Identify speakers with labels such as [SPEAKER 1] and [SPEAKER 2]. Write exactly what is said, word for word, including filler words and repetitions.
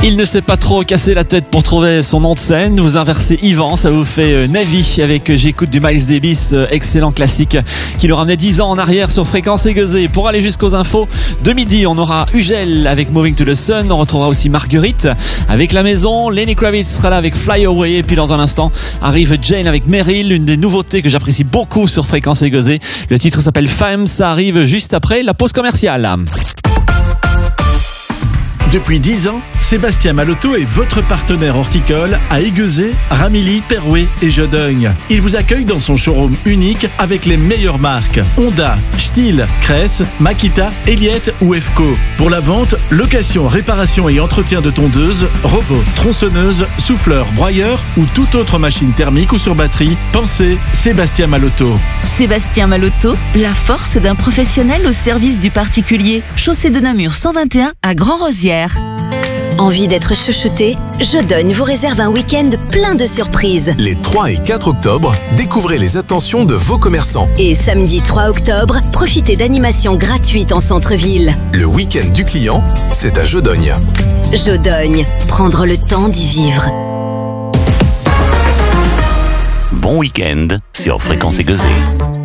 [SPEAKER 1] Il ne s'est pas trop cassé la tête pour trouver son nom de scène. Vous inversez Yvan, ça vous fait euh, Navy avec euh, J'écoute du Miles Davis, euh, excellent classique qui nous ramenait dix ans en arrière sur Fréquence Aiguisée. Pour aller jusqu'aux infos de midi, on aura Ugel avec Moving to the Sun. On retrouvera aussi Marguerite avec La Maison. Lenny Kravitz sera là avec Fly Away. Et puis dans un instant arrive Jane avec Meryl, une des nouveautés que j'apprécie beaucoup sur Fréquence Aiguisée. Le titre s'appelle Femme. Ça arrive juste après la pause commerciale.
[SPEAKER 2] Depuis dix ans, Sébastien Malotto est votre partenaire horticole à Aiguezé, Ramilly, Perouet et Jodogne. Il vous accueille dans son showroom unique avec les meilleures marques Honda, Stihl, Cress, Makita, Elliott ou Efco. Pour la vente, location, réparation et entretien de tondeuses, robots, tronçonneuses, souffleurs, broyeurs ou toute autre machine thermique ou sur batterie, pensez Sébastien Malotto.
[SPEAKER 3] Sébastien Malotto, la force d'un professionnel au service du particulier. Chaussée de Namur cent vingt et un à Grand-Rosières.
[SPEAKER 4] Envie d'être chouchouté? Jodogne vous réserve un week-end plein de surprises.
[SPEAKER 5] Les trois et quatre octobre, découvrez les attentions de vos commerçants.
[SPEAKER 4] Et samedi trois octobre, profitez d'animations gratuites en centre-ville.
[SPEAKER 5] Le week-end du client, c'est à Jodogne.
[SPEAKER 4] Jodogne, prendre le temps d'y vivre.
[SPEAKER 6] Bon week-end sur Fréquence Aiguisée.